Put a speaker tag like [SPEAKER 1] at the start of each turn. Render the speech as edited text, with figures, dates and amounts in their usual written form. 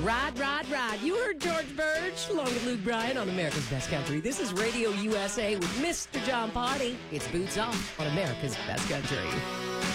[SPEAKER 1] Ride. You heard George Burge along with Luke Bryan on America's Best Country. This is Radio USA with Mr. John Party. It's Boots Off on America's Best Country.